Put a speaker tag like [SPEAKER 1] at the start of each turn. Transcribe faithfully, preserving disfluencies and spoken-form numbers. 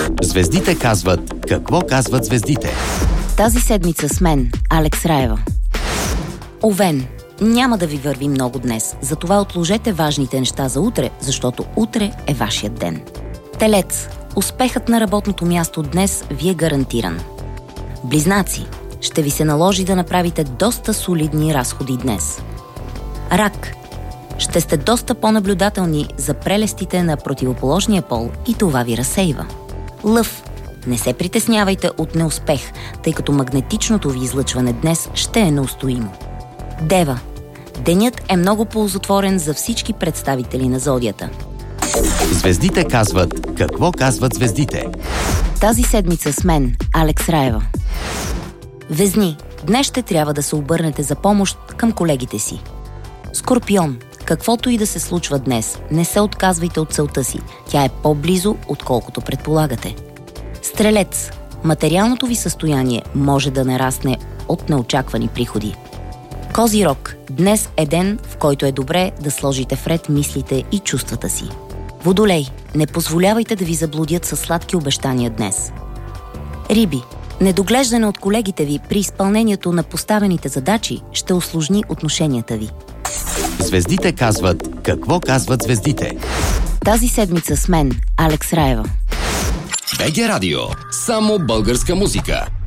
[SPEAKER 1] Звездите казват какво казват звездите.
[SPEAKER 2] Тази седмица с мен, Алекс Раева. Овен, няма да ви върви много днес, затова отложете важните неща за утре, защото утре е вашият ден. Телец, успехът на работното място днес ви е гарантиран. Близнаци, ще ви се наложи да направите доста солидни разходи днес. Рак, ще сте доста по-наблюдателни за прелестите на противоположния пол и това ви разсейва. Лъв, не се притеснявайте от неуспех, тъй като магнетичното ви излъчване днес ще е неустоимо. Дева, денят е много ползотворен за всички представители на зодията.
[SPEAKER 1] Звездите казват какво казват звездите.
[SPEAKER 2] Тази седмица с мен, Алекс Раева. Везни, днес ще трябва да се обърнете за помощ към колегите си. Скорпион, каквото и да се случва днес, не се отказвайте от целта си. Тя е по-близо, отколкото предполагате. Стрелец, материалното ви състояние може да нарасне от неочаквани приходи. Козирог, днес е ден, в който е добре да сложите вред мислите и чувствата си. Водолей, не позволявайте да ви заблудят със сладки обещания днес. Риби, недоглеждане от колегите ви при изпълнението на поставените задачи ще усложни отношенията ви.
[SPEAKER 1] Звездите казват какво казват звездите.
[SPEAKER 2] Тази седмица с мен, Алекс Раева.
[SPEAKER 3] БГ Радио. Само българска музика.